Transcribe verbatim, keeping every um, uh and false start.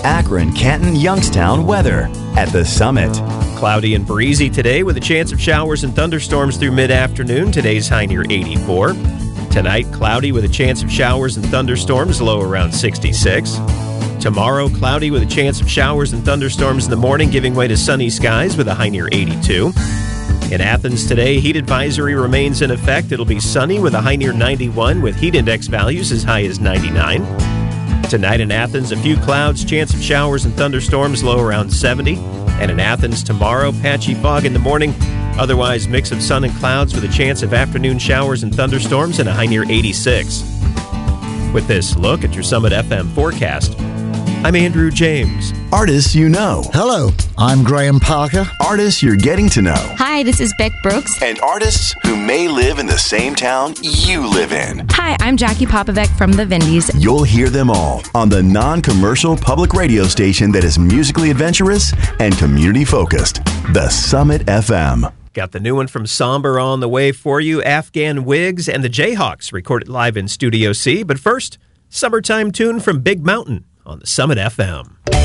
Akron, Canton, Youngstown weather at the Summit. Cloudy and breezy today with a chance of showers and thunderstorms through mid-afternoon. Today's high near eighty-four. Tonight, cloudy with a chance of showers and thunderstorms, low around sixty-six. Tomorrow, cloudy with a chance of showers and thunderstorms in the morning, giving way to sunny skies with a high near eighty-two. In Athens today, heat advisory remains in effect. It'll be sunny with a high near ninety-one, with heat index values as high as ninety-nine. Tonight in Athens, a few clouds, chance of showers and thunderstorms, low around seventy. And in Athens tomorrow, patchy fog in the morning. Otherwise, mix of sun and clouds with a chance of afternoon showers and thunderstorms and a high near eighty-six. With this look at your Summit F M forecast, I'm Andrew James. Artists you know. Hello, I'm Graham Parker. Artists you're getting to know. Hi, this is Beck Brooks. And artists who may live in the same town you live in. Hi, I'm Jackie Popovic from the Vindies. You'll hear them all on the non-commercial public radio station that is musically adventurous and community-focused, the Summit F M. Got the new one from Somber on the way for you. Afghan Wigs and the Jayhawks recorded live in Studio C. But first, summertime tune from Big Mountain on the Summit F M.